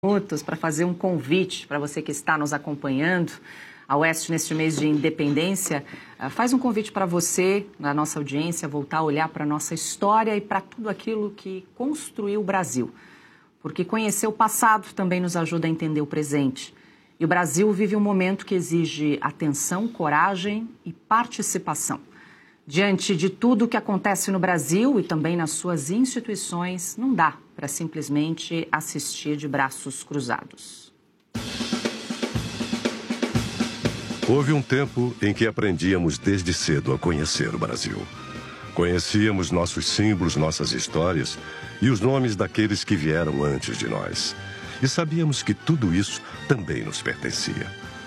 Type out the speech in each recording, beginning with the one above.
Minutos para fazer um convite para você que está nos acompanhando. A Oeste, neste mês de independência, faz um convite para você, na nossa audiência, voltar a olhar para a nossa história e para tudo aquilo que construiu o Brasil. Porque conhecer o passado também nos ajuda a entender o presente. E o Brasil vive um momento que exige atenção, coragem e participação. Diante de tudo o que acontece no Brasil e também nas suas instituições, não dá para simplesmente assistir de braços cruzados. Houve um tempo em que aprendíamos desde cedo a conhecer o Brasil. Conhecíamos nossos símbolos, nossas histórias e os nomes daqueles que vieram antes de nós. E sabíamos que tudo isso também nos pertencia.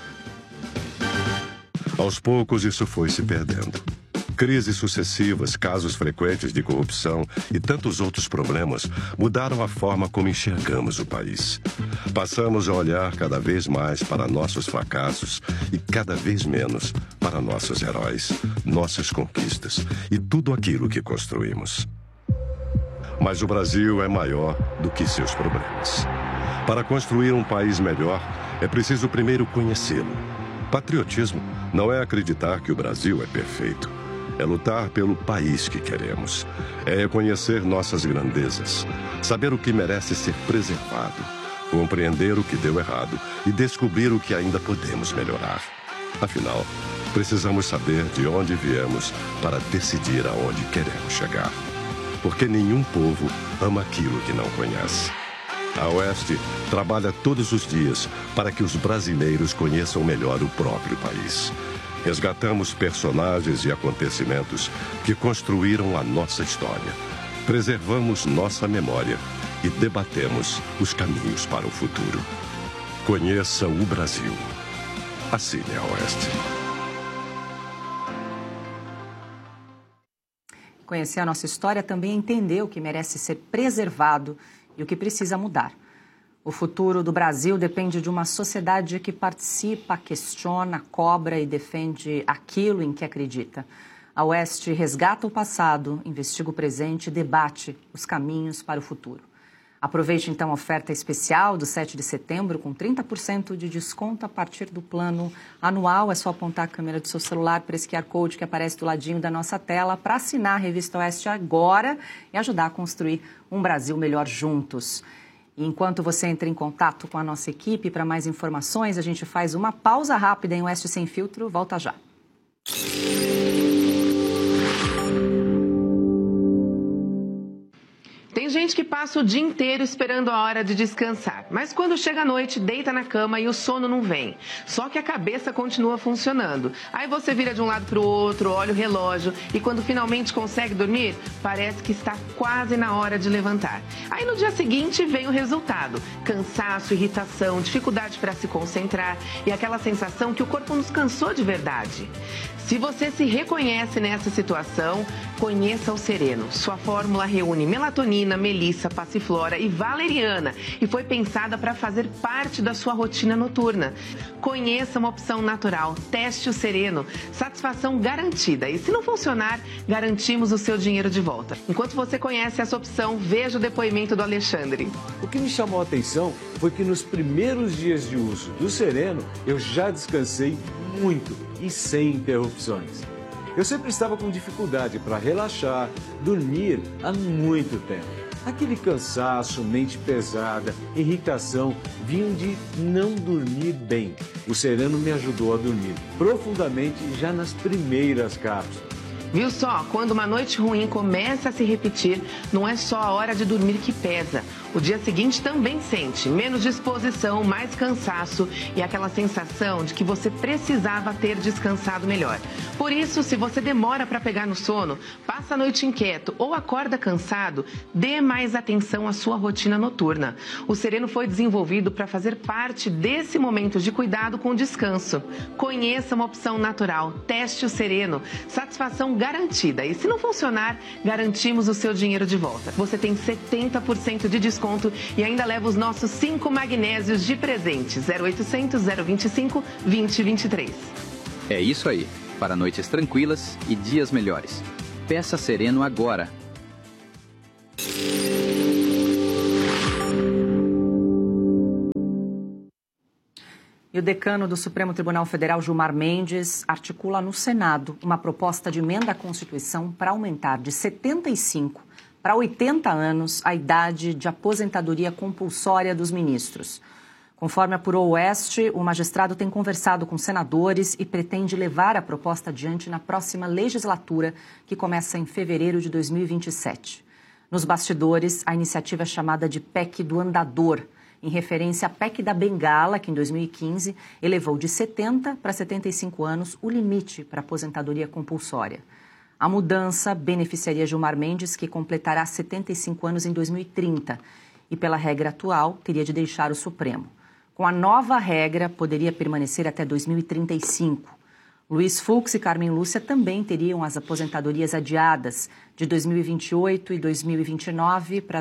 Aos poucos, isso foi se perdendo. Crises sucessivas, casos frequentes de corrupção e tantos outros problemas mudaram a forma como enxergamos o país. Passamos a olhar cada vez mais para nossos fracassos e cada vez menos para nossos heróis, nossas conquistas e tudo aquilo que construímos. Mas o Brasil é maior do que seus problemas. Para construir um país melhor, é preciso primeiro conhecê-lo. Patriotismo não é acreditar que o Brasil é perfeito. É lutar pelo país que queremos. É reconhecer nossas grandezas, saber o que merece ser preservado, compreender o que deu errado e descobrir o que ainda podemos melhorar. Afinal, precisamos saber de onde viemos para decidir aonde queremos chegar. Porque nenhum povo ama aquilo que não conhece. A Oeste trabalha todos os dias para que os brasileiros conheçam melhor o próprio país. Resgatamos personagens e acontecimentos que construíram a nossa história. Preservamos nossa memória e debatemos os caminhos para o futuro. Conheça o Brasil. Assine a Oeste. Conhecer a nossa história também é entender o que merece ser preservado e o que precisa mudar. O futuro do Brasil depende de uma sociedade que participa, questiona, cobra e defende aquilo em que acredita. A Oeste resgata o passado, investiga o presente e debate os caminhos para o futuro. Aproveite então a oferta especial do 7 de setembro com 30% de desconto a partir do plano anual. É só apontar a câmera do seu celular para esse QR Code que aparece do ladinho da nossa tela para assinar a Revista Oeste agora e ajudar a construir um Brasil melhor juntos. E enquanto você entra em contato com a nossa equipe para mais informações, a gente faz uma pausa rápida em Oeste Sem Filtro. Volta já. Tem gente que passa o dia inteiro esperando a hora de descansar, mas quando chega a noite, deita na cama e o sono não vem. Só que a cabeça continua funcionando. Aí você vira de um lado para o outro, olha o relógio e quando finalmente consegue dormir, parece que está quase na hora de levantar. Aí no dia seguinte vem o resultado: cansaço, irritação, dificuldade para se concentrar e aquela sensação que o corpo nos cansou de verdade. Se você se reconhece nessa situação, conheça o Sereno. Sua fórmula reúne melatonina, melissa, passiflora e valeriana e foi pensada para fazer parte da sua rotina noturna. Conheça uma opção natural. Teste o Sereno. Satisfação garantida. E se não funcionar, garantimos o seu dinheiro de volta. Enquanto você conhece essa opção, veja o depoimento do Alexandre. O que me chamou a atenção foi que nos primeiros dias de uso do Sereno, eu já descansei muito e sem interrupções. Eu sempre estava com dificuldade para relaxar, dormir há muito tempo. Aquele cansaço, mente pesada, irritação vinham de não dormir bem. O Sereno me ajudou a dormir profundamente já nas primeiras cápsulas. Viu só? Quando uma noite ruim começa a se repetir, não é só a hora de dormir que pesa. O dia seguinte também sente menos disposição, mais cansaço e aquela sensação de que você precisava ter descansado melhor. Por isso, se você demora para pegar no sono, passa a noite inquieto ou acorda cansado, dê mais atenção à sua rotina noturna. O Sereno foi desenvolvido para fazer parte desse momento de cuidado com descanso. Conheça uma opção natural. Teste o Sereno. Satisfação garantida. E se não funcionar, garantimos o seu dinheiro de volta. Você tem 70% de desconto e ainda leva os nossos 5 magnésios de presente. 0800 025 2023. É isso aí. Para noites tranquilas e dias melhores. Peça Sereno agora. E o decano do Supremo Tribunal Federal, Gilmar Mendes, articula no Senado uma proposta de emenda à Constituição para aumentar de 75 para 80 anos a idade de aposentadoria compulsória dos ministros. Conforme apurou o Oeste, o magistrado tem conversado com senadores e pretende levar a proposta adiante na próxima legislatura, que começa em fevereiro de 2027. Nos bastidores, a iniciativa é chamada de PEC do Andador, em referência à PEC da Bengala, que em 2015 elevou de 70 para 75 anos o limite para aposentadoria compulsória. A mudança beneficiaria Gilmar Mendes, que completará 75 anos em 2030, e pela regra atual teria de deixar o Supremo. Com a nova regra, poderia permanecer até 2035. Luiz Fux e Carmen Lúcia também teriam as aposentadorias adiadas de 2028 e 2029 para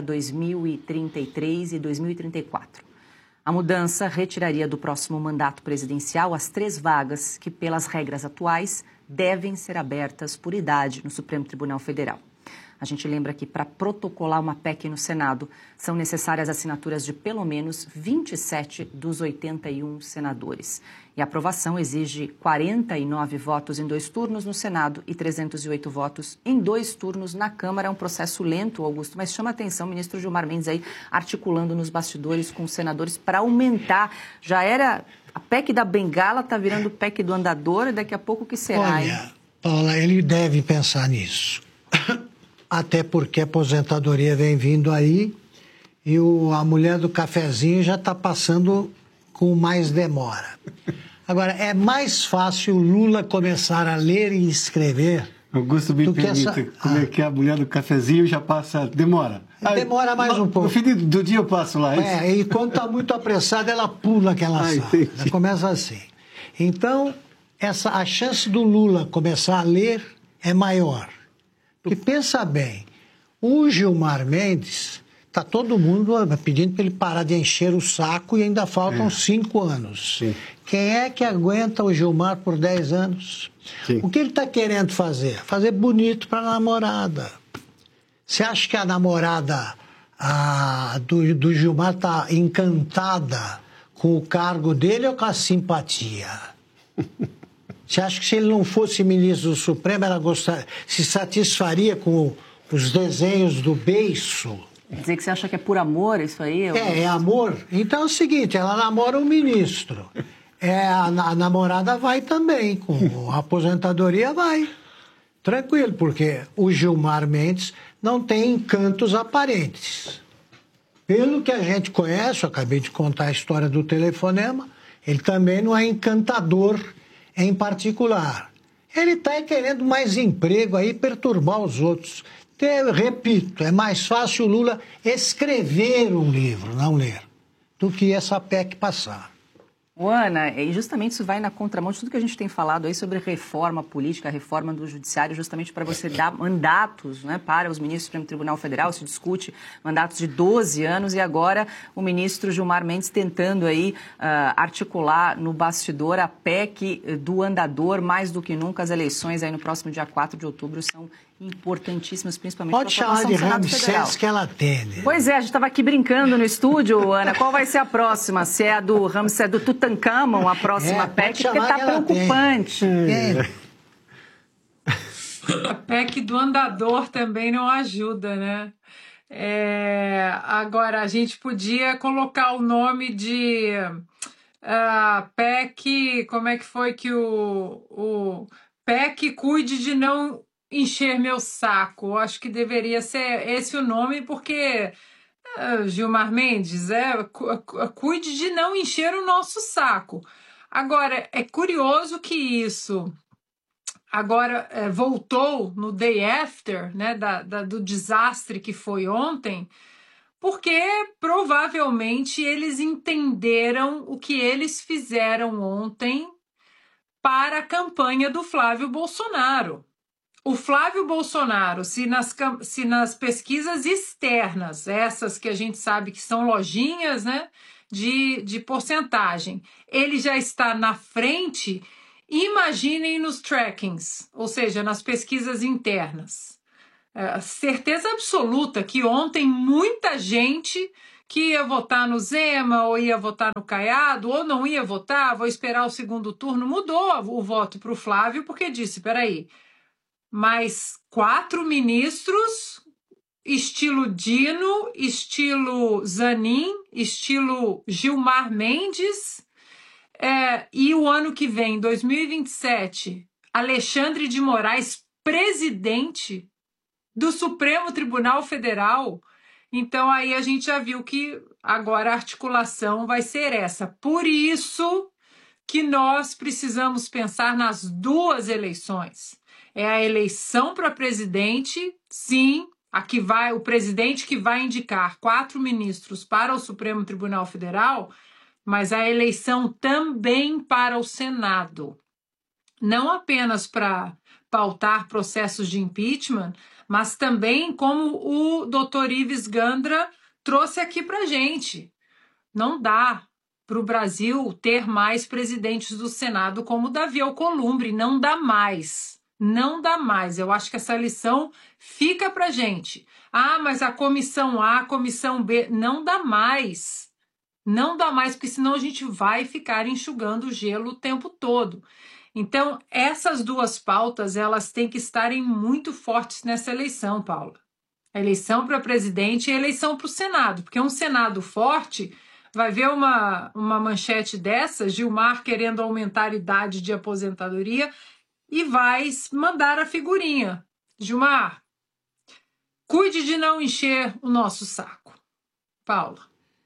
2033 e 2034. A mudança retiraria do próximo mandato presidencial as 3 vagas que, pelas regras atuais, devem ser abertas por idade no Supremo Tribunal Federal. A gente lembra que para protocolar uma PEC no Senado são necessárias assinaturas de pelo menos 27 dos 81 senadores. E a aprovação exige 49 votos em 2 turnos no Senado e 308 votos em 2 turnos na Câmara. É um processo lento, Augusto, mas chama a atenção o ministro Gilmar Mendes aí articulando nos bastidores com os senadores para aumentar. Já era a PEC da Bengala, está virando PEC do Andador, e daqui a pouco o que será? Olha, Paula, ele deve pensar nisso. Até porque a aposentadoria vem vindo aí e a mulher do cafezinho já está passando com mais demora. Agora, é mais fácil Lula começar a ler e escrever... Augusto, me permita, como é que a mulher do cafezinho já passa... Demora. Demora mais um pouco. No fim do dia eu passo lá. E quando está muito apressada, ela pula aquela sala. Ela começa assim. Então, a chance do Lula começar a ler é maior. Porque pensa bem, o Gilmar Mendes, está todo mundo pedindo para ele parar de encher o saco e ainda faltam 5 anos. Sim. Quem é que aguenta o Gilmar por 10 anos? Sim. O que ele está querendo fazer? Fazer bonito para a namorada. Você acha que a namorada do Gilmar está encantada com o cargo dele ou com a simpatia? Você acha que se ele não fosse ministro do Supremo, ela se satisfaria com os desenhos do beiço? Quer dizer que você acha que é por amor isso aí? É amor. Então é o seguinte, ela namora um ministro. A namorada vai também, com a aposentadoria vai. Tranquilo, porque o Gilmar Mendes não tem encantos aparentes. Pelo que a gente conhece, eu acabei de contar a história do telefonema, ele também não é encantador em particular. Ele está querendo mais emprego aí, perturbar os outros. Repito, é mais fácil o Lula escrever um livro, não ler, do que essa PEC passar. Ana, e justamente isso vai na contramão de tudo que a gente tem falado aí sobre reforma política, reforma do judiciário, justamente para você dar mandatos, né, para os ministros do Supremo Tribunal Federal. Se discute mandatos de 12 anos e agora o ministro Gilmar Mendes tentando aí articular no bastidor a PEC do andador. Mais do que nunca, as eleições aí no próximo dia 4 de outubro são importantíssimas, principalmente pode para a formação do Senado Federal. Pode chamar de Ramsés que ela atende. Pois é, a gente estava aqui brincando no estúdio, Ana. Qual vai ser a próxima? Se é a do Ramsés, do Tutankhamon, a próxima PEC, porque está preocupante. A PEC do andador também não ajuda, né? Agora, a gente podia colocar o nome de PEC, como é que foi que o PEC cuide de não encher meu saco. Eu acho que deveria ser esse o nome, porque Gilmar Mendes cuide de não encher o nosso saco. Agora, é curioso que isso agora voltou no day after, né, do desastre que foi ontem, porque provavelmente eles entenderam o que eles fizeram ontem para a campanha do Flávio Bolsonaro. O Flávio Bolsonaro, se nas pesquisas externas, essas que a gente sabe que são lojinhas, né, de porcentagem, ele já está na frente, imaginem nos trackings, ou seja, nas pesquisas internas. Certeza absoluta que ontem muita gente que ia votar no Zema, ou ia votar no Caiado, ou não ia votar, vou esperar o segundo turno, mudou o voto para o Flávio, porque disse, peraí, mais 4 ministros, estilo Dino, estilo Zanin, estilo Gilmar Mendes, e o ano que vem, 2027, Alexandre de Moraes, presidente do Supremo Tribunal Federal. Então, aí a gente já viu que agora a articulação vai ser essa. Por isso que nós precisamos pensar nas 2 eleições. É a eleição para presidente, sim, o presidente que vai indicar 4 ministros para o Supremo Tribunal Federal, mas a eleição também para o Senado. Não apenas para pautar processos de impeachment, mas também como o doutor Ives Gandra trouxe aqui para a gente. Não dá para o Brasil ter mais presidentes do Senado como Davi Alcolumbre, não dá mais. Não dá mais. Eu acho que essa lição fica para a gente. Mas a comissão A, a comissão B, não dá mais. Não dá mais, porque senão a gente vai ficar enxugando o gelo o tempo todo. Então, essas 2 pautas, elas têm que estarem muito fortes nessa eleição, Paula. A eleição para presidente e a eleição para o Senado, porque um Senado forte vai ver uma manchete dessa, Gilmar querendo aumentar a idade de aposentadoria, e vai mandar a figurinha. Gilmar, cuide de não encher o nosso saco. Paula.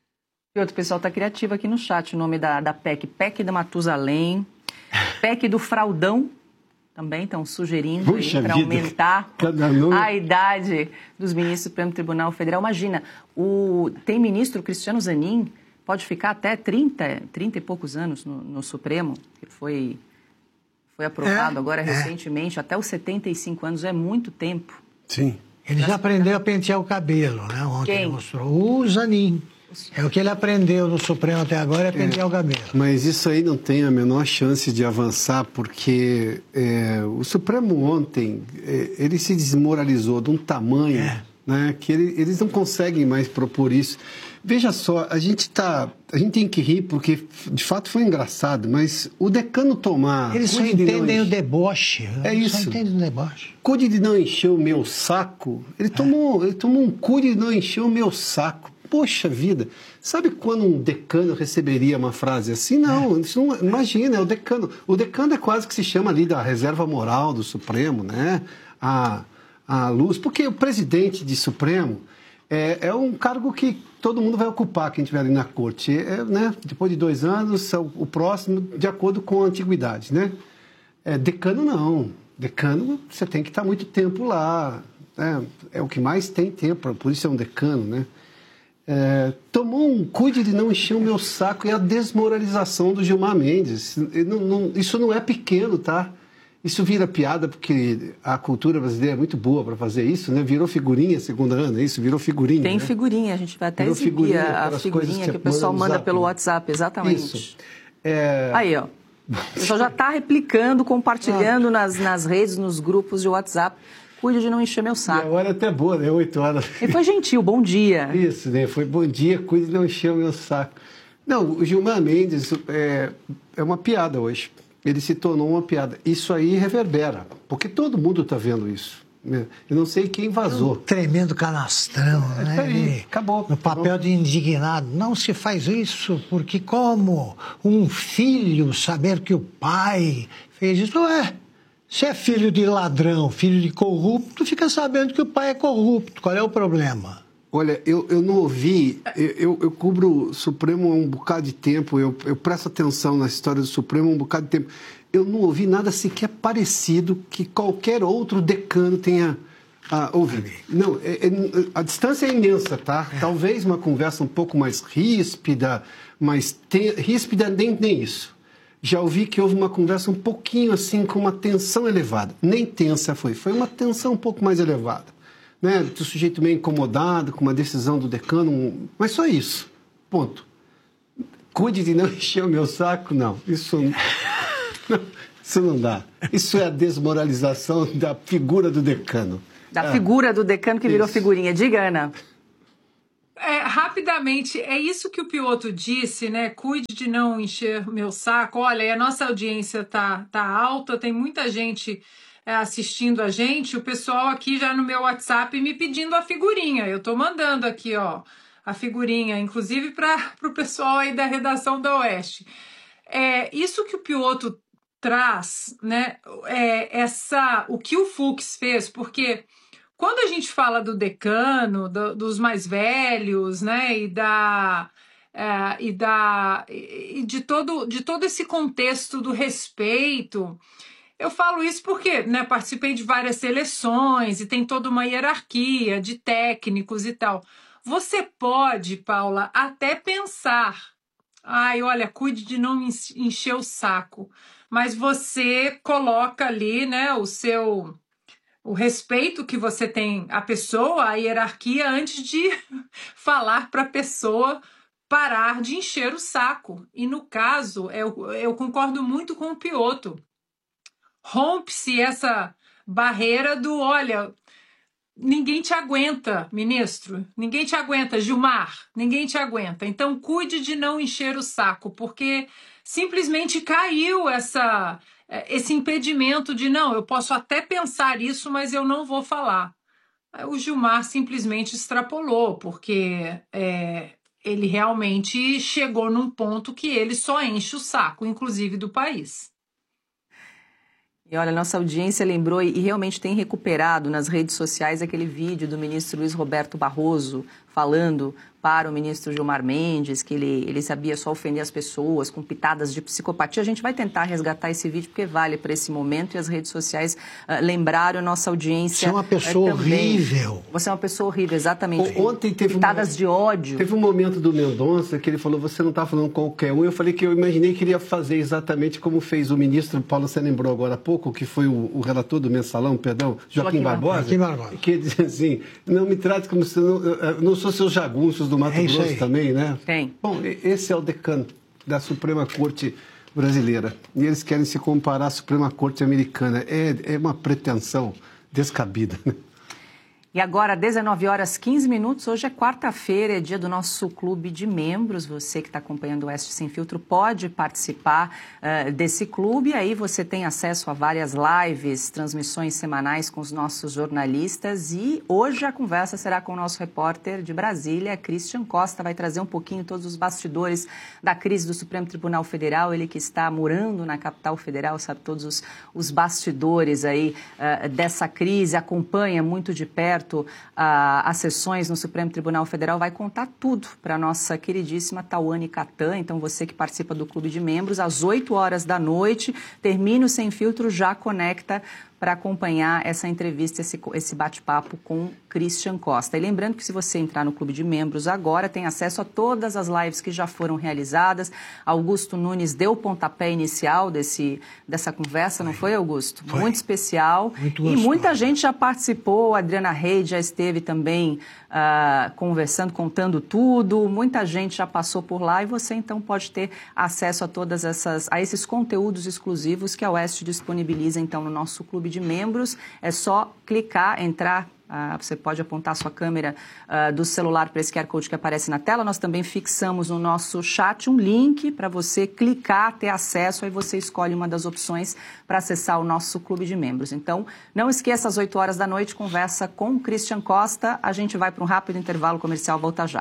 E outro pessoal está criativo aqui no chat, o nome da PEC da Matusalém, PEC do Fraudão, também estão sugerindo para aumentar a idade dos ministros do Supremo Tribunal Federal. Imagina, tem ministro Cristiano Zanin, pode ficar até 30 e poucos anos no Supremo, que foi aprovado agora recentemente, até os 75 anos, é muito tempo. Sim. Ele já aprendeu a pentear o cabelo, né? Ontem ele mostrou. O Zanin. É o que ele aprendeu no Supremo até agora, é pentear o cabelo. Mas isso aí não tem a menor chance de avançar, porque o Supremo ontem, ele se desmoralizou de um tamanho, né, que eles não conseguem mais propor isso. Veja só, a gente tem que rir porque de fato foi engraçado, mas o decano tomar... Eles só entendem o deboche. Isso. Só entendem o deboche. Cuide de não encher o meu saco. Ele tomou um cuide de não encher o meu saco. Poxa vida, sabe quando um decano receberia uma frase assim? Não, isso não, imagina, é o decano. O decano é quase que se chama ali da reserva moral do Supremo, né? A luz, porque o presidente de Supremo é um cargo que todo mundo vai ocupar, quem estiver ali na corte. Né? Depois de 2 anos, o próximo, de acordo com a antiguidade, né? Decano não. Decano, você tem que estar muito tempo lá. É o que mais tem tempo, por isso é um decano, né? Tomou um cuide de não encher o meu saco e a desmoralização do Gilmar Mendes. Isso não é pequeno, tá? Isso vira piada porque a cultura brasileira é muito boa para fazer isso, né? Virou figurinha, segundo a Ana, isso virou figurinha. Tem, né? Figurinha, a gente vai até exibir a figurinha que o pessoal manda pelo WhatsApp, exatamente. Isso. Aí, ó. O pessoal já está replicando, compartilhando nas redes, nos grupos de WhatsApp. Cuide de não encher meu saco. E a hora até boa, né? 8 horas. Ele foi gentil, bom dia. Isso, né? Foi bom dia, cuide de não encher o meu saco. Não, o Gilmar Mendes é uma piada hoje. Ele se tornou uma piada. Isso aí reverbera, porque todo mundo está vendo isso. Eu não sei quem vazou. Um tremendo canastrão, né? Aí, acabou. No papel de indignado. Não se faz isso, porque como um filho saber que o pai fez isso? Se é filho de ladrão, filho de corrupto, fica sabendo que o pai é corrupto. Qual é o problema? Olha, eu não ouvi, eu cubro o Supremo há um bocado de tempo, eu presto atenção na história do Supremo há um bocado de tempo. Eu não ouvi nada sequer parecido que qualquer outro decano tenha ouvido. Não, a distância é imensa, tá? Talvez uma conversa um pouco mais ríspida, ríspida nem isso. Já ouvi que houve uma conversa um pouquinho assim, com uma tensão elevada. Nem tensa foi uma tensão um pouco mais elevada. Né? Do sujeito meio incomodado com uma decisão do decano, mas só isso. Ponto. Cuide de não encher o meu saco, não. Isso não dá. Isso é a desmoralização da figura do decano. Da figura do decano que virou figurinha. Diga, Ana. Rapidamente, é isso que o Piotr disse, né? Cuide de não encher meu saco. Olha, e a nossa audiência tá alta, tem muita gente assistindo a gente. O pessoal aqui já no meu WhatsApp me pedindo a figurinha. Eu tô mandando aqui, ó, a figurinha, inclusive para o pessoal aí da redação da Oeste. Isso que o Piotr traz, né? O que o Fux fez, porque quando a gente fala do decano, dos mais velhos, né, e de todo esse contexto do respeito, eu falo isso porque, né, participei de várias seleções e tem toda uma hierarquia de técnicos e tal. Você pode, Paula, até pensar, olha, cuide de não encher o saco, mas você coloca ali, né, o respeito que você tem à pessoa, a hierarquia, antes de falar para a pessoa parar de encher o saco. E no caso, eu concordo muito com o Piotr. Rompe-se essa barreira do, olha, ninguém te aguenta, ministro, ninguém te aguenta, Gilmar, ninguém te aguenta. Então, cuide de não encher o saco, porque simplesmente caiu esse impedimento de, não, eu posso até pensar isso, mas eu não vou falar. O Gilmar simplesmente extrapolou, porque ele realmente chegou num ponto que ele só enche o saco, inclusive do país. E olha, nossa audiência lembrou e realmente tem recuperado nas redes sociais aquele vídeo do ministro Luiz Roberto Barroso falando para o ministro Gilmar Mendes que ele sabia só ofender as pessoas com pitadas de psicopatia. A gente vai tentar resgatar esse vídeo porque vale para esse momento e as redes sociais lembraram a nossa audiência. Você é uma pessoa horrível. Você é uma pessoa horrível, exatamente. Ontem teve pitadas de ódio. Teve um momento do Mendonça que ele falou, você não está falando qualquer um. Eu falei que eu imaginei que ele ia fazer exatamente como fez o ministro, Paulo, você lembrou agora há pouco, que foi o relator do Mensalão, perdão, Joaquim Barbosa. Que dizia assim, não me trate como se não sou seus jagunços do Mato Grosso também, né? Tem. Bom, esse é o decano da Suprema Corte brasileira. E eles querem se comparar à Suprema Corte americana. É uma pretensão descabida, né? E agora, 19h15, hoje é quarta-feira, é dia do nosso clube de membros. Você que está acompanhando o Oeste Sem Filtro pode participar desse clube. Aí você tem acesso a várias lives, transmissões semanais com os nossos jornalistas. E hoje a conversa será com o nosso repórter de Brasília, Christian Costa. Vai trazer um pouquinho todos os bastidores da crise do Supremo Tribunal Federal. Ele que está morando na capital federal, sabe todos os bastidores aí dessa crise, acompanha muito de perto as sessões no Supremo Tribunal Federal, vai contar tudo para a nossa queridíssima Tawane Catan. Então, você que participa do Clube de Membros, às 20h, termina o Sem Filtro, já conecta para acompanhar essa entrevista, esse bate-papo com Christian Costa. E lembrando que se você entrar no Clube de Membros agora, tem acesso a todas as lives que já foram realizadas. Augusto Nunes deu o pontapé inicial dessa conversa, não foi, Augusto? Foi. Muito especial. Muito e muita gente já participou, a Adriana Reis já esteve também conversando, contando tudo. Muita gente já passou por lá e você então pode ter acesso a esses conteúdos exclusivos que a Oeste disponibiliza então no nosso Clube de Membros. É só clicar, entrar, você pode apontar a sua câmera do celular para esse QR Code que aparece na tela. Nós também fixamos no nosso chat um link para você clicar, ter acesso, aí você escolhe uma das opções para acessar o nosso Clube de Membros. Então, não esqueça, às 20h, conversa com o Christian Costa. A gente vai para um rápido intervalo comercial, volta já.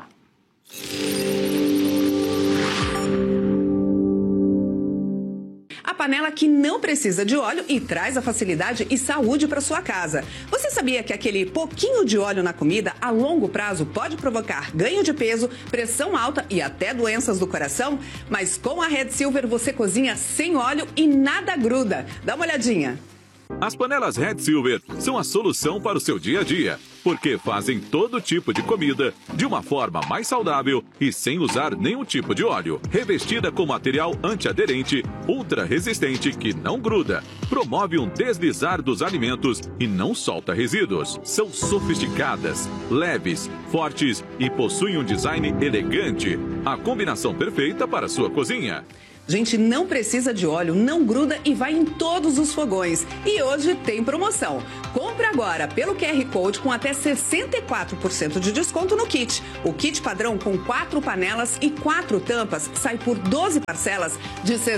Panela que não precisa de óleo e traz a facilidade e saúde para sua casa. Você sabia que aquele pouquinho de óleo na comida a longo prazo pode provocar ganho de peso, pressão alta e até doenças do coração? Mas com a Red Silver você cozinha sem óleo e nada gruda. Dá uma olhadinha. As panelas Red Silver são a solução para o seu dia a dia, porque fazem todo tipo de comida de uma forma mais saudável e sem usar nenhum tipo de óleo. Revestida com material antiaderente, ultra resistente que não gruda, promove um deslizar dos alimentos e não solta resíduos. São sofisticadas, leves, fortes e possuem um design elegante. A combinação perfeita para a sua cozinha. Gente, não precisa de óleo, não gruda e vai em todos os fogões. E hoje tem promoção. Compre agora pelo QR Code com até 64% de desconto no kit. O kit padrão com 4 panelas e 4 tampas sai por 12 parcelas de R$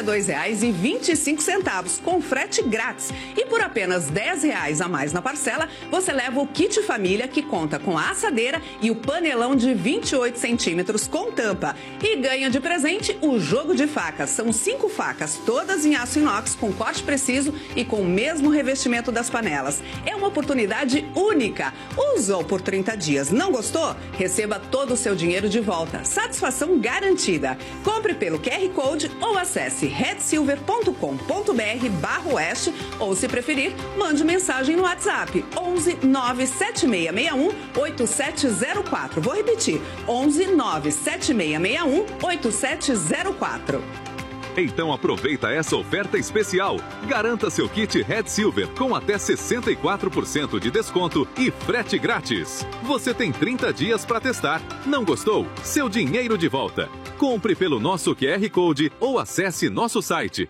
62,25, com frete grátis. E por apenas R$ 10 a mais na parcela, você leva o kit família, que conta com a assadeira e o panelão de 28 centímetros com tampa. E ganha de presente o jogo de facas. São 5 facas, todas em aço inox, com corte preciso e com o mesmo revestimento das panelas. É uma oportunidade única. Usou por 30 dias, não gostou? Receba todo o seu dinheiro de volta. Satisfação garantida. Compre pelo QR Code ou acesse redsilver.com.br/oeste ou, se preferir, mande mensagem no WhatsApp 11 97661 8704. Vou repetir, 11 97661 8704. Então aproveita essa oferta especial. Garanta seu kit Red Silver com até 64% de desconto e frete grátis. Você tem 30 dias para testar. Não gostou? Seu dinheiro de volta. Compre pelo nosso QR Code ou acesse nosso site.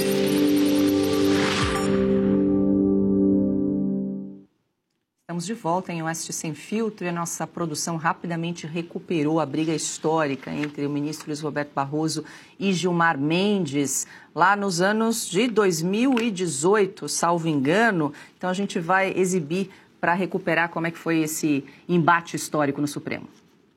Estamos de volta em Oeste Sem Filtro e a nossa produção rapidamente recuperou a briga histórica entre o ministro Luiz Roberto Barroso e Gilmar Mendes, lá nos anos de 2018, salvo engano. Então a gente vai exibir para recuperar como é que foi esse embate histórico no Supremo.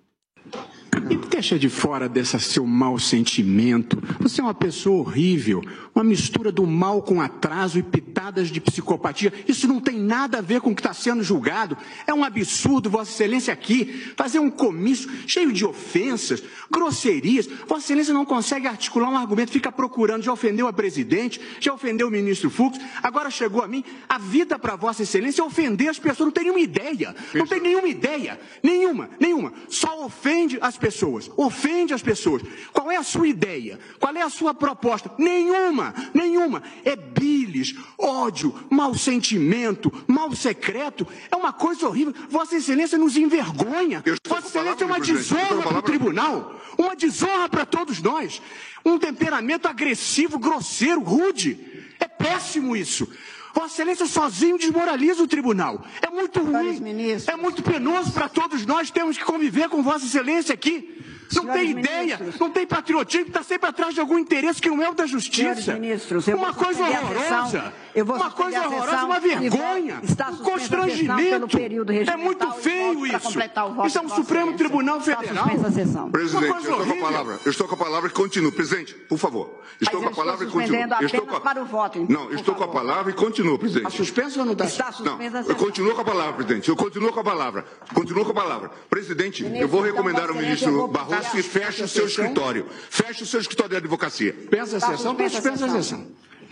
Me deixa de fora desse seu mau sentimento. Você é uma pessoa horrível, uma mistura do mal com atraso e pitadas de psicopatia. Isso não tem nada a ver com o que está sendo julgado. É um absurdo, Vossa Excelência, aqui fazer um comício cheio de ofensas, grosserias. Vossa Excelência não consegue articular um argumento, fica procurando. Já ofendeu a presidente, já ofendeu o ministro Fux, agora chegou a mim. A vida para Vossa Excelência é ofender as pessoas. Não tem nenhuma ideia. Não tem nenhuma ideia. Nenhuma. Só ofende as pessoas. Ofende as pessoas. Qual é a sua ideia? Qual é a sua proposta? Nenhuma. É bilis, ódio, mau sentimento, mal secreto. É uma coisa horrível. Vossa Excelência nos envergonha. Vossa Excelência é uma desonra para o tribunal. Uma desonra para todos nós. Um temperamento agressivo, grosseiro, rude. É péssimo isso. Vossa Excelência sozinho desmoraliza o tribunal. É muito ruim, é muito penoso para todos nós. Temos que conviver com Vossa Excelência aqui. Não tem ideia, não tem patriotismo, está sempre atrás de algum interesse que não é o da justiça. Uma coisa horrorosa. Uma coisa horrorosa, uma vergonha, um constrangimento. É muito feio isso. Isso é um Supremo Tribunal Federal. Presidente, eu estou com a palavra e continuo. Presidente, por favor. Estou com a palavra e continuo. Para o voto, então, não, estou com a palavra e continuo, presidente. Está suspenso ou não está? Está suspensa a sessão. Eu continuo com a palavra, presidente. Eu continuo com a palavra. Presidente, eu vou recomendar ao ministro Barroso que feche o seu escritório. Feche o seu escritório de advocacia. Pensa a sessão, está suspensa a sessão.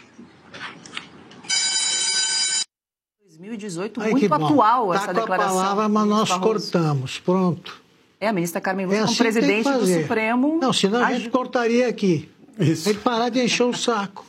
2018, muito atual essa declaração. Com a palavra, mas nós cortamos. Pronto. A ministra Carmen Lúcia, assim como presidente do Supremo... Não, senão a gente cortaria aqui. Isso. Ele parar de encher o saco.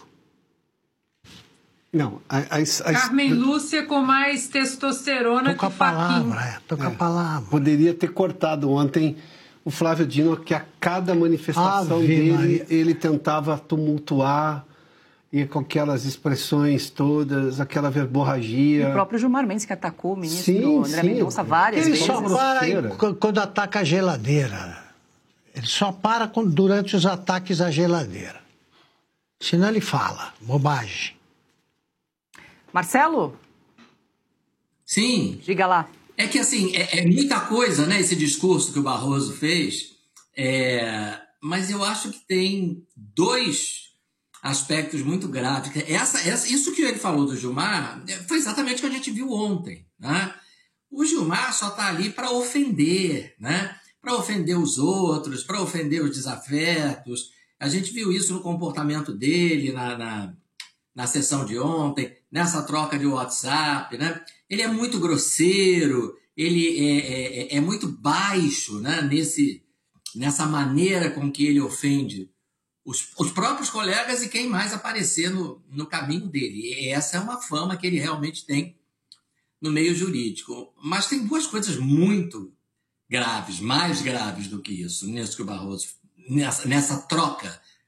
Não, Carmen Lúcia com mais testosterona que o Fachin. Tô com a palavra. Poderia ter cortado ontem o Flávio Dino, que a cada manifestação dele, ele tentava tumultuar, e com aquelas expressões todas, aquela verborragia. E o próprio Gilmar Mendes, que atacou o ministro André Mendonça várias vezes. Ele só para quando ataca a geladeira. Ele só para durante os ataques à geladeira. Senão ele fala bobagem. Marcelo? Sim. Diga lá. É que, assim, é muita coisa, né, esse discurso que o Barroso fez, mas eu acho que tem dois aspectos muito graves. Isso que ele falou do Gilmar foi exatamente o que a gente viu ontem, né? O Gilmar só está ali para ofender, né? Para ofender os outros, para ofender os desafetos. A gente viu isso no comportamento dele na sessão de ontem, nessa troca de WhatsApp, né? Ele é muito grosseiro, ele é muito baixo, né? Nessa maneira com que ele ofende os próprios colegas e quem mais aparecer no caminho dele. E essa é uma fama que ele realmente tem no meio jurídico. Mas tem duas coisas muito graves, mais graves do que isso, nisso que o Barroso, nessa troca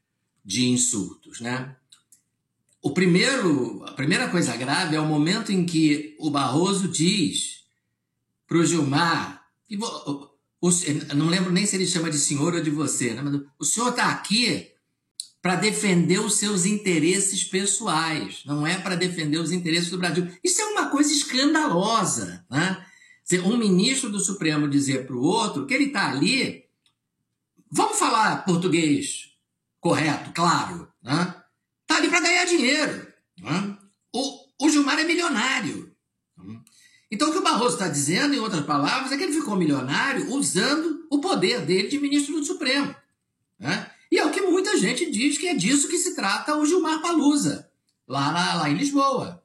de insultos, né? A primeira coisa grave é o momento em que o Barroso diz para o Gilmar, não lembro nem se ele chama de senhor ou de você, né? Mas o senhor está aqui para defender os seus interesses pessoais, não é para defender os interesses do Brasil. Isso é uma coisa escandalosa, né? Um ministro do Supremo dizer para o outro que ele está ali, vamos falar português correto, claro, né? Está ali para ganhar dinheiro. Né? O Gilmar é milionário. Então, o que o Barroso está dizendo, em outras palavras, é que ele ficou milionário usando o poder dele de ministro do Supremo. Né? E é o que muita gente diz que é disso que se trata o Gilmar Palusa, lá em Lisboa.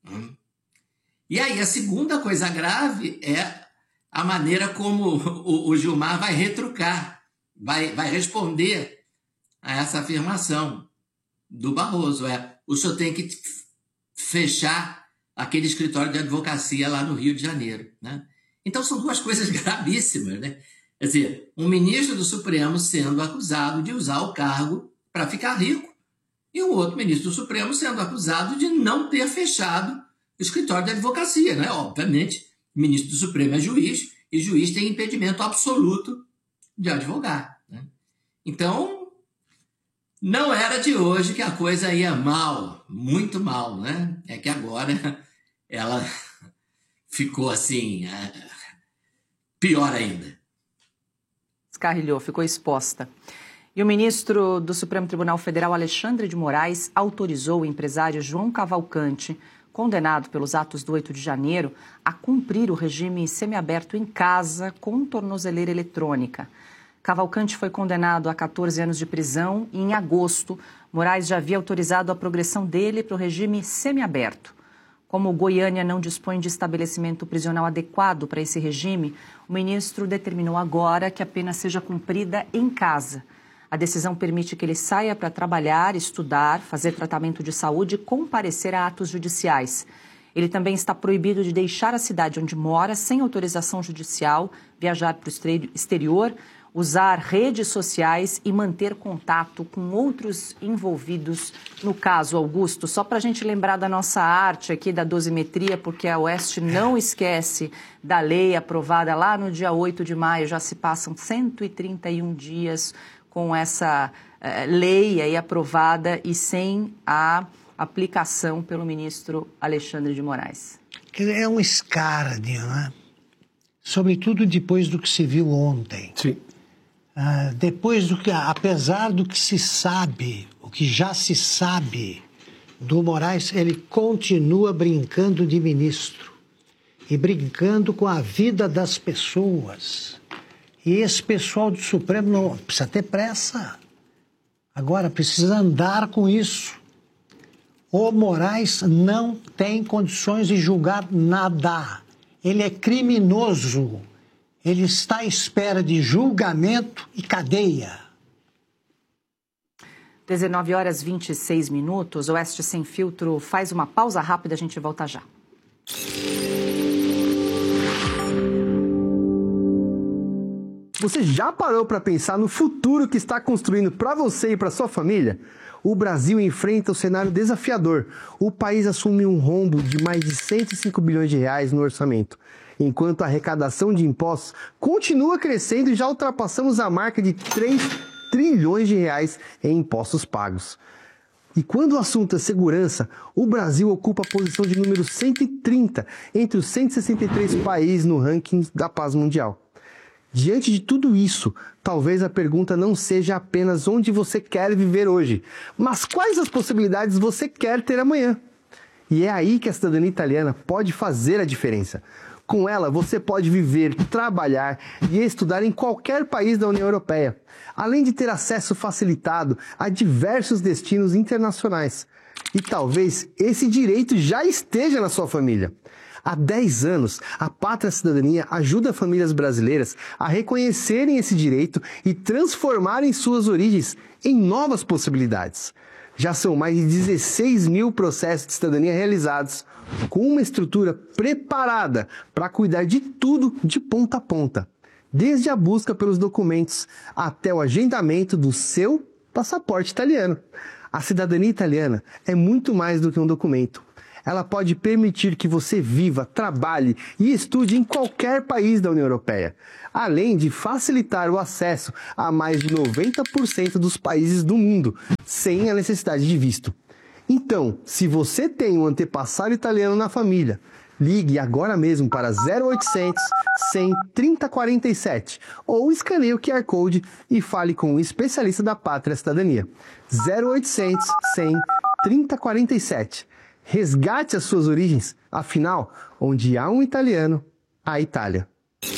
E aí, a segunda coisa grave é a maneira como o Gilmar vai retrucar, vai responder a essa afirmação do Barroso. O senhor tem que fechar aquele escritório de advocacia lá no Rio de Janeiro. Né? Então, são duas coisas gravíssimas. Né? Quer dizer, um ministro do Supremo sendo acusado de usar o cargo para ficar rico e um outro ministro do Supremo sendo acusado de não ter fechado o escritório de advocacia. Né? Obviamente, o ministro do Supremo é juiz e juiz tem impedimento absoluto de advogar. Né? Então, não era de hoje que a coisa ia mal, muito mal, né? É que agora ela ficou assim, pior ainda. Escarrilhou, ficou exposta. E o ministro do Supremo Tribunal Federal, Alexandre de Moraes, autorizou o empresário João Cavalcante, condenado pelos atos do 8 de janeiro, a cumprir o regime semiaberto em casa com tornozeleira eletrônica. Cavalcante foi condenado a 14 anos de prisão e, em agosto, Moraes já havia autorizado a progressão dele para o regime semiaberto. Como Goiânia não dispõe de estabelecimento prisional adequado para esse regime, o ministro determinou agora que a pena seja cumprida em casa. A decisão permite que ele saia para trabalhar, estudar, fazer tratamento de saúde e comparecer a atos judiciais. Ele também está proibido de deixar a cidade onde mora sem autorização judicial, viajar para o exterior, usar redes sociais e manter contato com outros envolvidos no caso. Augusto, só para a gente lembrar da nossa arte aqui da dosimetria, porque a Oeste não esquece da lei aprovada lá no dia 8 de maio, já se passam 131 dias com essa lei aí aprovada e sem a aplicação pelo ministro Alexandre de Moraes. É um escárnio, né? Sobretudo depois do que se viu ontem. Sim. Depois do que, apesar do que se sabe, o que já se sabe do Moraes, ele continua brincando de ministro e brincando com a vida das pessoas. E esse pessoal do Supremo não precisa ter pressa. Agora precisa andar com isso. O Moraes não tem condições de julgar nada. Ele é criminoso. Ele está à espera de julgamento e cadeia. 19 horas 26 minutos. Oeste Sem Filtro faz uma pausa rápida, a gente volta já. Você já parou para pensar no futuro que está construindo para você e para sua família? O Brasil enfrenta um cenário desafiador. O país assume um rombo de mais de 105 bilhões de reais no orçamento. Enquanto a arrecadação de impostos continua crescendo e já ultrapassamos a marca de 3 trilhões de reais em impostos pagos. E quando o assunto é segurança, o Brasil ocupa a posição de número 130 entre os 163 países no ranking da paz mundial. Diante de tudo isso, talvez a pergunta não seja apenas onde você quer viver hoje, mas quais as possibilidades você quer ter amanhã. E é aí que a cidadania italiana pode fazer a diferença. Com ela, você pode viver, trabalhar e estudar em qualquer país da União Europeia, além de ter acesso facilitado a diversos destinos internacionais. E talvez esse direito já esteja na sua família. Há 10 anos, a Pátria Cidadania ajuda famílias brasileiras a reconhecerem esse direito e transformarem suas origens em novas possibilidades. Já são mais de 16 mil processos de cidadania realizados, com uma estrutura preparada para cuidar de tudo de ponta a ponta, desde a busca pelos documentos até o agendamento do seu passaporte italiano. A cidadania italiana é muito mais do que um documento. Ela pode permitir que você viva, trabalhe e estude em qualquer país da União Europeia, além de facilitar o acesso a mais de 90% dos países do mundo, sem a necessidade de visto. Então, se você tem um antepassado italiano na família, ligue agora mesmo para 0800 100 3047 ou escaneie o QR Code e fale com um especialista da Pátria Cidadania. 0800 100 3047. Resgate as suas origens. Afinal, onde há um italiano, há Itália.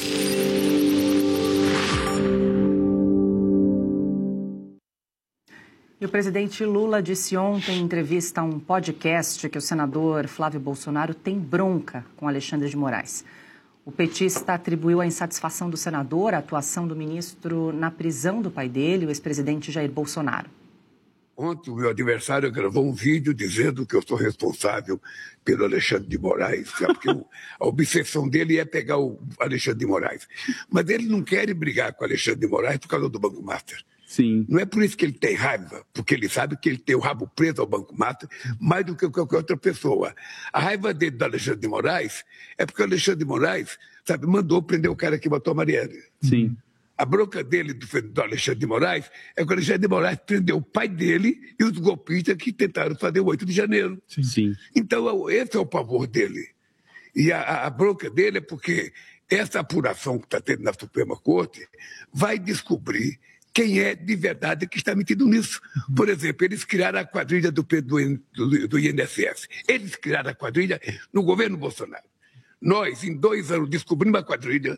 E o presidente Lula disse ontem em entrevista a um podcast que o senador Flávio Bolsonaro tem bronca com Alexandre de Moraes. O petista atribuiu a insatisfação do senador à atuação do ministro na prisão do pai dele, o ex-presidente Jair Bolsonaro. Ontem o meu adversário gravou um vídeo dizendo que eu sou responsável pelo Alexandre de Moraes, porque a obsessão dele é pegar o Alexandre de Moraes. Mas ele não quer brigar com o Alexandre de Moraes por causa do Banco Master. Sim. Não é por isso que ele tem raiva, porque ele sabe que ele tem o rabo preso ao Banco Master mais do que qualquer outra pessoa. A raiva dele do Alexandre de Moraes é porque o Alexandre de Moraes, sabe, mandou prender o cara que matou a Marielle. Sim. A bronca dele do Alexandre de Moraes é que o Alexandre de Moraes prendeu o pai dele e os golpistas que tentaram fazer o 8 de janeiro. Sim. Então, esse é o pavor dele. E a bronca dele é porque essa apuração que está tendo na Suprema Corte vai descobrir quem é de verdade que está metido nisso. Por exemplo, eles criaram a quadrilha do INSS. Eles criaram a quadrilha no governo Bolsonaro. Nós, em 2 anos, descobrimos a quadrilha,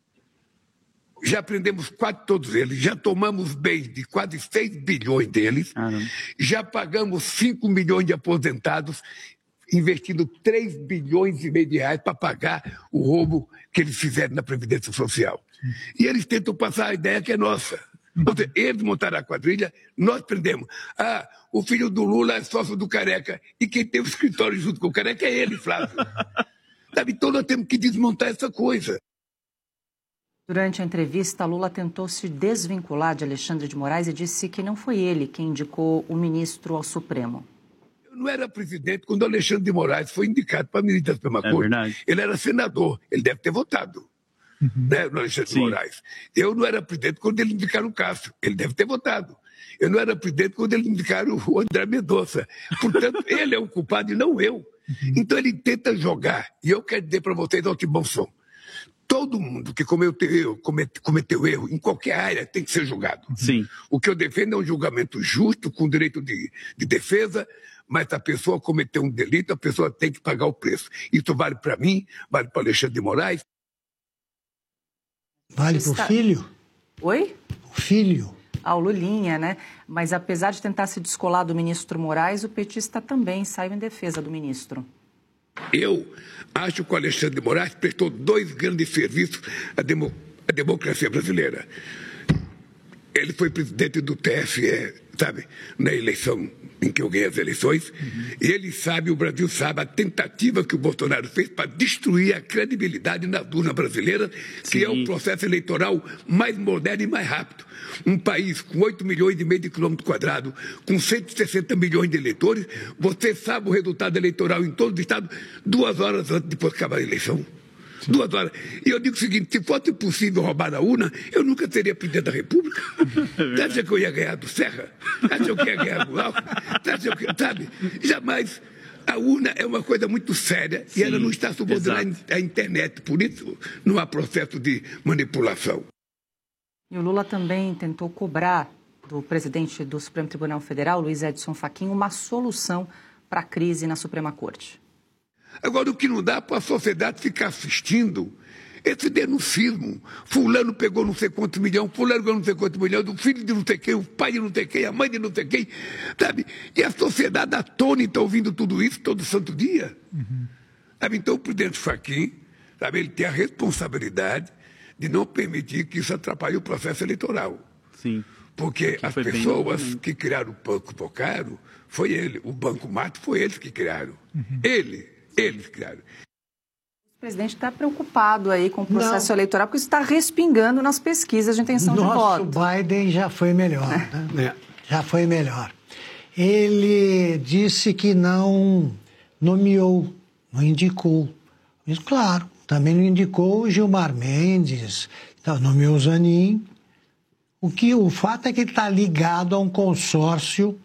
já prendemos quase todos eles, já tomamos bens de quase 6 bilhões deles, já pagamos 5 milhões de aposentados, investindo 3 bilhões e meio de reais para pagar o roubo que eles fizeram na Previdência Social. E eles tentam passar a ideia que é nossa. Ou seja, eles montaram a quadrilha, nós prendemos. Ah, o filho do Lula é sócio do Careca. E quem tem o escritório junto com o Careca é ele, Flávio. Sabe, então nós temos que desmontar essa coisa. Durante a entrevista, Lula tentou se desvincular de Alexandre de Moraes e disse que não foi ele quem indicou o ministro ao Supremo. Eu não era presidente quando o Alexandre de Moraes foi indicado para a ministra da Suprema Corte. Verdade. Ele era senador, ele deve ter votado. Né, no Alexandre de Moraes. Eu não era presidente quando eles indicaram o Castro. Ele deve ter votado. Eu não era presidente quando eles indicaram o André Mendonça. Portanto, ele é o culpado e não eu. Então ele tenta jogar. E eu quero dizer para vocês, ó, que bom som. Todo mundo que cometeu erro em qualquer área tem que ser julgado. Sim. O que eu defendo é um julgamento justo, com direito de defesa, mas se a pessoa cometeu um delito, a pessoa tem que pagar o preço. Isso vale para mim, vale para Alexandre de Moraes. Vale para o filho? Oi? O filho. Ah, o Lulinha, né? Mas apesar de tentar se descolar do ministro Moraes, o petista também saiu em defesa do ministro. Eu acho que o Alexandre de Moraes prestou 2 grandes serviços à democracia brasileira. Ele foi presidente do TSE, sabe, na eleição em que eu ganhei as eleições, e ele sabe, o Brasil sabe, a tentativa que o Bolsonaro fez para destruir a credibilidade na urna brasileira, que é o processo eleitoral mais moderno e mais rápido. Um país com 8 milhões e meio de quilômetros quadrados, com 160 milhões de eleitores, você sabe o resultado eleitoral em todo o estado 2 horas antes de acabar a eleição. 2 horas. E eu digo o seguinte, se fosse possível roubar a urna, eu nunca teria presidente da República. Você acha que eu ia ganhar do Serra? Você acha que eu ia ganhar do Alckmin? Você acha que, sabe? Jamais. A urna é uma coisa muito séria. Sim, e ela não está subordinada à internet. Por isso, não há processo de manipulação. E o Lula também tentou cobrar do presidente do Supremo Tribunal Federal, Luiz Edson Fachin, uma solução para a crise na Suprema Corte. Agora, o que não dá para a sociedade ficar assistindo esse denuncismo. Fulano pegou não sei quantos milhões, fulano pegou não sei quantos milhões, o filho de não sei quem, o pai de não sei quem, a mãe de não sei quem, sabe? E a sociedade atônita ouvindo tudo isso todo santo dia. Sabe? Então, o presidente Fachin, sabe, ele tem a responsabilidade de não permitir que isso atrapalhe o processo eleitoral. Sim. Porque as pessoas que criaram o Banco Pocaro foi ele. O Banco Mato foi eles que criaram. Eles criaram. O presidente está preocupado aí com o processo eleitoral, porque isso está respingando nas pesquisas de intenção de voto. Nosso Biden já foi melhor. Né? Já foi melhor. Ele disse que não nomeou, não indicou. Mas, claro, também não indicou o Gilmar Mendes, então, nomeou o Zanin. O fato é que ele está ligado a um consórcio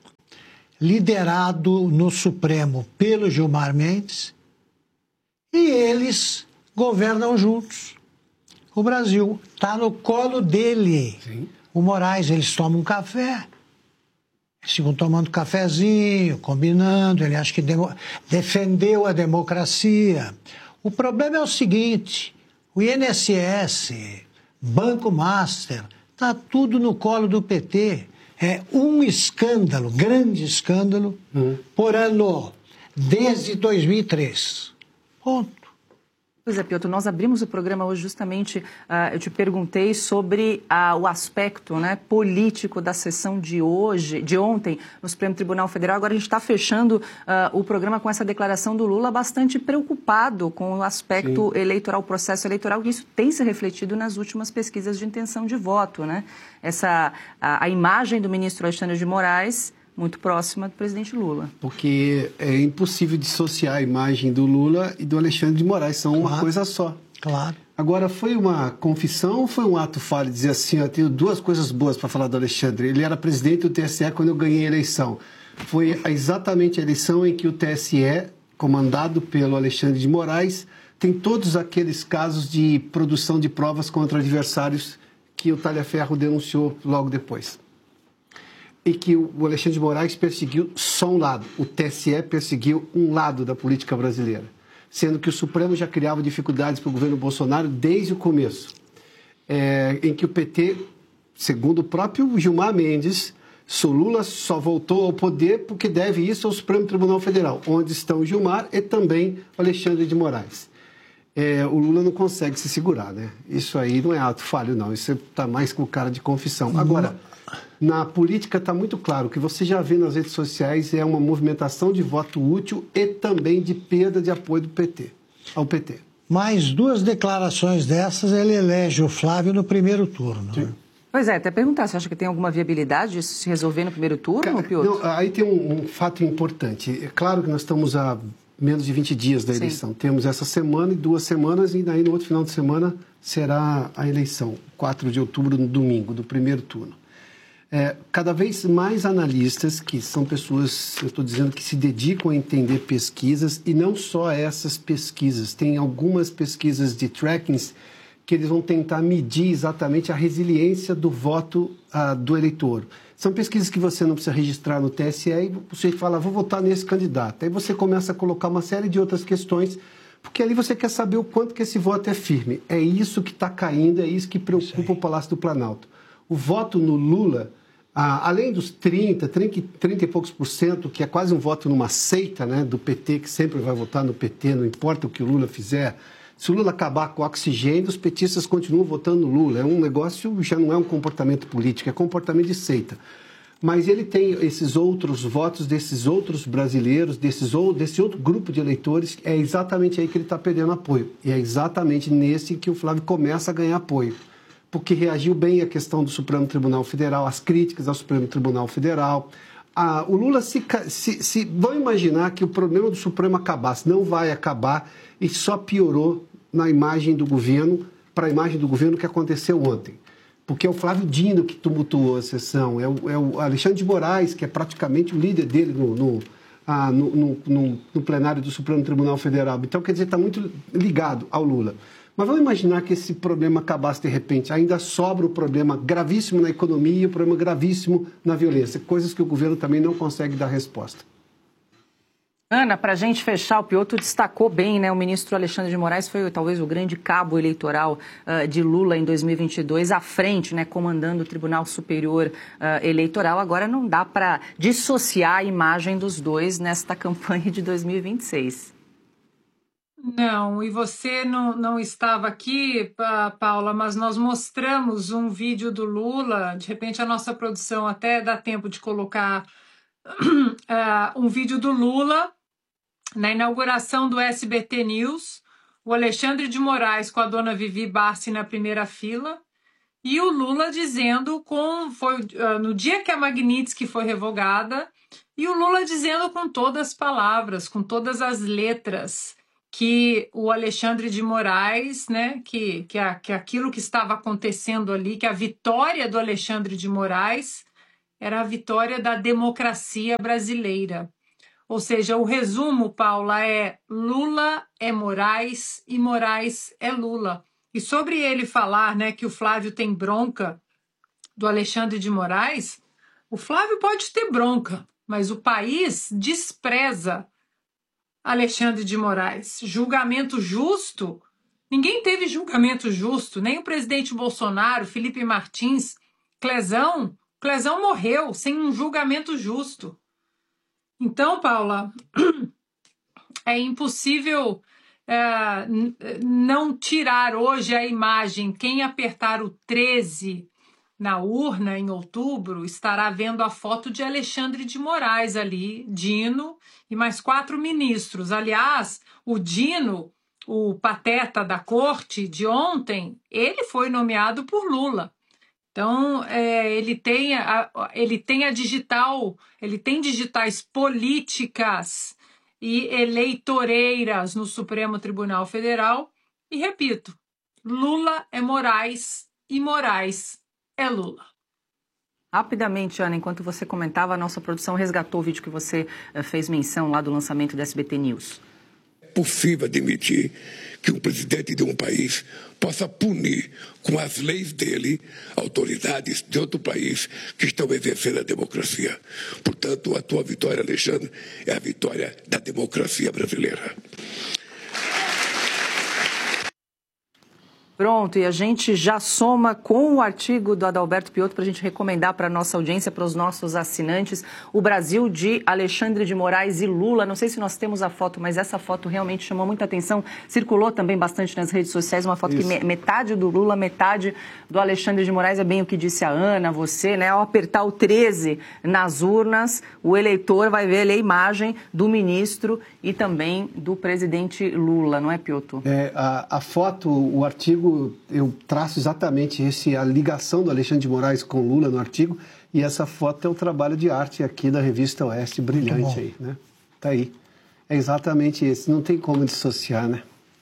liderado no Supremo pelo Gilmar Mendes e eles governam juntos. O Brasil está no colo dele. Sim. O Moraes, eles tomam um café. Eles ficam tomando cafezinho, combinando. Ele acha que defendeu a democracia. O problema é o seguinte, o INSS, Banco Master, está tudo no colo do PT. É um escândalo, grande escândalo, por ano, desde 2003. Ponto. Pois é, Piotr, nós abrimos o programa hoje justamente, eu te perguntei sobre o aspecto, né, político da sessão de ontem, no Supremo Tribunal Federal. Agora a gente está fechando o programa com essa declaração do Lula bastante preocupado com o aspecto eleitoral, o processo eleitoral, que isso tem se refletido nas últimas pesquisas de intenção de voto, né? A imagem do ministro Alexandre de Moraes muito próxima do presidente Lula. Porque é impossível dissociar a imagem do Lula e do Alexandre de Moraes, são uma coisa só. Claro. Agora, foi uma confissão ou foi um ato falho dizer assim, eu tenho duas coisas boas para falar do Alexandre. Ele era presidente do TSE quando eu ganhei a eleição. Foi exatamente a eleição em que o TSE, comandado pelo Alexandre de Moraes, tem todos aqueles casos de produção de provas contra adversários que o Talhaferro denunciou logo depois. E que o Alexandre de Moraes perseguiu só um lado. O TSE perseguiu um lado da política brasileira, sendo que o Supremo já criava dificuldades para o governo Bolsonaro desde o começo, em que o PT, segundo o próprio Gilmar Mendes, o Lula só voltou ao poder porque deve isso ao Supremo Tribunal Federal, onde estão o Gilmar e também o Alexandre de Moraes. O Lula não consegue se segurar, né? Isso aí não é ato falho, não. Isso está mais com cara de confissão. Agora, na política está muito claro que você já vê nas redes sociais é uma movimentação de voto útil e também de perda de apoio do PT, ao PT. Mais duas declarações dessas, ele elege o Flávio no primeiro turno. Né? Pois é, até perguntar, você acha que tem alguma viabilidade disso se resolver no primeiro turno, Piotr? Não, aí tem um fato importante. É claro que nós estamos a menos de 20 dias da eleição. Sim. Temos essa semana e 2 semanas, e daí no outro final de semana será a eleição, 4 de outubro, no domingo, do primeiro turno. Cada vez mais analistas, que são pessoas, eu estou dizendo, que se dedicam a entender pesquisas, e não só essas pesquisas, tem algumas pesquisas de trackings que eles vão tentar medir exatamente a resiliência do voto do eleitor. São pesquisas que você não precisa registrar no TSE e você fala, vou votar nesse candidato. Aí você começa a colocar uma série de outras questões, porque ali você quer saber o quanto que esse voto é firme. É isso que está caindo, é isso que preocupa o Palácio do Planalto. O voto no Lula, além dos 30 e poucos %, que é quase um voto numa seita, né, do PT, que sempre vai votar no PT, não importa o que o Lula fizer. Se o Lula acabar com o oxigênio, os petistas continuam votando no Lula. É um negócio, já não é um comportamento político, é comportamento de seita. Mas ele tem esses outros votos desses outros brasileiros, desse outro grupo de eleitores, é exatamente aí que ele está perdendo apoio. E é exatamente nesse que o Flávio começa a ganhar apoio. Porque reagiu bem à questão do Supremo Tribunal Federal, às críticas ao Supremo Tribunal Federal. O Lula, vão imaginar que o problema do Supremo acabasse, não vai acabar, e só piorou na imagem do governo, para a imagem do governo que aconteceu ontem. Porque é o Flávio Dino que tumultuou a sessão, é o Alexandre de Moraes, que é praticamente o líder dele no plenário do Supremo Tribunal Federal. Então, quer dizer, está muito ligado ao Lula. Mas vamos imaginar que esse problema acabasse de repente. Ainda sobra o problema gravíssimo na economia e o problema gravíssimo na violência, coisas que o governo também não consegue dar resposta. Ana, para a gente fechar, o Piotr destacou bem, né? O ministro Alexandre de Moraes foi talvez o grande cabo eleitoral de Lula em 2022, à frente, né? Comandando o Tribunal Superior Eleitoral. Agora não dá para dissociar a imagem dos dois nesta campanha de 2026. Não, e você não estava aqui, Paula, mas nós mostramos um vídeo do Lula, de repente a nossa produção até dá tempo de colocar um vídeo do Lula na inauguração do SBT News, o Alexandre de Moraes com a dona Vivi Bassi na primeira fila e o Lula dizendo foi no dia que a Magnitsky foi revogada, e o Lula dizendo com todas as palavras, com todas as letras, que o Alexandre de Moraes, né, que aquilo que estava acontecendo ali, que a vitória do Alexandre de Moraes era a vitória da democracia brasileira. Ou seja, o resumo, Paula, é Lula é Moraes e Moraes é Lula. E sobre ele falar, né, que o Flávio tem bronca do Alexandre de Moraes, o Flávio pode ter bronca, mas o país despreza Alexandre de Moraes. Julgamento justo? Ninguém teve julgamento justo, nem o presidente Bolsonaro, Felipe Martins, Clezão morreu sem um julgamento justo. Então, Paula, é impossível não tirar hoje a imagem. Quem apertar o 13 na urna em outubro estará vendo a foto de Alexandre de Moraes ali, Dino e mais 4 ministros. Aliás, o Dino, o pateta da corte de ontem, ele foi nomeado por Lula. Então, ele tem digitais políticas e eleitoreiras no Supremo Tribunal Federal. E repito, Lula é Moraes e Moraes é Lula. Rapidamente, Ana, enquanto você comentava, a nossa produção resgatou o vídeo que você fez menção lá do lançamento do SBT News. É possível admitir que um presidente de um país possa punir com as leis dele autoridades de outro país que estão exercendo a democracia. Portanto, a tua vitória, Alexandre, é a vitória da democracia brasileira. Pronto, e a gente já soma com o artigo do Adalberto Piotto para a gente recomendar para a nossa audiência, para os nossos assinantes, o Brasil de Alexandre de Moraes e Lula. Não sei se nós temos a foto, mas essa foto realmente chamou muita atenção. Circulou também bastante nas redes sociais, uma foto que metade do Lula, metade do Alexandre de Moraes. É bem o que disse a Ana, você, né? Ao apertar o 13 nas urnas, o eleitor vai ver ali a imagem do ministro e também do presidente Lula, não é, Piotto? A foto, o artigo, eu traço exatamente a ligação do Alexandre de Moraes com Lula no artigo, e essa foto é um trabalho de arte aqui da Revista Oeste, brilhante aí, né? Tá aí. É exatamente esse, não tem como dissociar, né?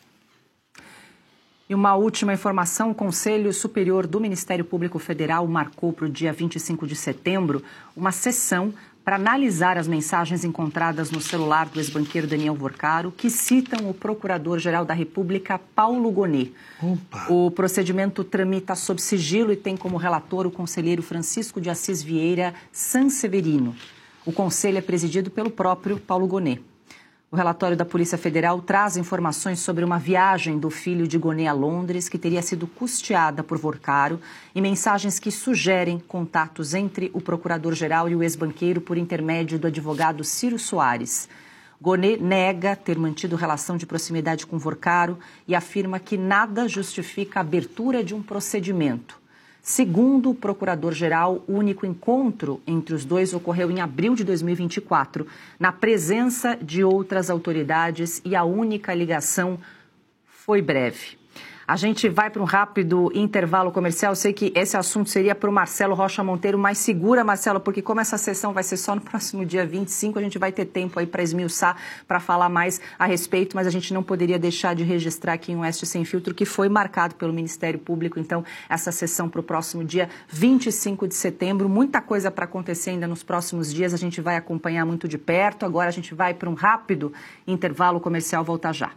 E uma última informação, o Conselho Superior do Ministério Público Federal marcou para o dia 25 de setembro uma sessão para analisar as mensagens encontradas no celular do ex-banqueiro Daniel Vorcaro, que citam o Procurador-Geral da República, Paulo Gonet. O procedimento tramita sob sigilo e tem como relator o conselheiro Francisco de Assis Vieira Sanseverino. O conselho é presidido pelo próprio Paulo Gonet. O relatório da Polícia Federal traz informações sobre uma viagem do filho de Gonet a Londres, que teria sido custeada por Vorcaro, e mensagens que sugerem contatos entre o procurador-geral e o ex-banqueiro por intermédio do advogado Ciro Soares. Gonet nega ter mantido relação de proximidade com Vorcaro e afirma que nada justifica a abertura de um procedimento. Segundo o procurador-geral, o único encontro entre os dois ocorreu em abril de 2024, na presença de outras autoridades, e a única ligação foi breve. A gente vai para um rápido intervalo comercial. Eu sei que esse assunto seria para o Marcelo Rocha Monteiro, mas segura, Marcelo, porque como essa sessão vai ser só no próximo dia 25, a gente vai ter tempo aí para esmiuçar, para falar mais a respeito, mas a gente não poderia deixar de registrar aqui em Oeste Sem Filtro, que foi marcado pelo Ministério Público. Então, essa sessão para o próximo dia 25 de setembro. Muita coisa para acontecer ainda nos próximos dias, a gente vai acompanhar muito de perto. Agora a gente vai para um rápido intervalo comercial, volta já.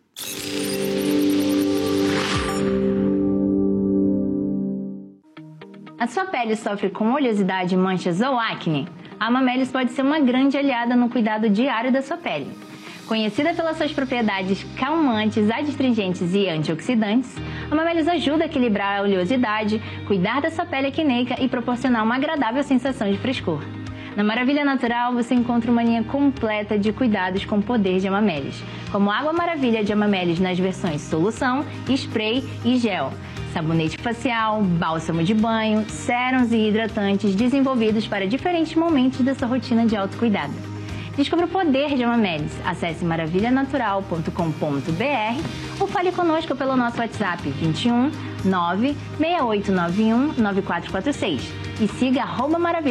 A sua pele sofre com oleosidade, manchas ou acne? A Amamelis pode ser uma grande aliada no cuidado diário da sua pele. Conhecida pelas suas propriedades calmantes, adstringentes e antioxidantes, a Amamelis ajuda a equilibrar a oleosidade, cuidar da sua pele acneica e proporcionar uma agradável sensação de frescor. Na Maravilha Natural, você encontra uma linha completa de cuidados com o poder de Amamelis, como Água Maravilha de Amamelis nas versões solução, spray e gel, sabonete facial, bálsamo de banho, sérums e hidratantes desenvolvidos para diferentes momentos da sua rotina de autocuidado. Descubra o poder de Amamelis. Acesse maravilhanatural.com.br ou fale conosco pelo nosso WhatsApp 21 96891 9446 e siga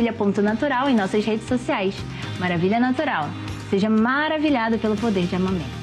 @maravilha.natural em nossas redes sociais. Maravilha Natural. Seja maravilhado pelo poder de Amamelis.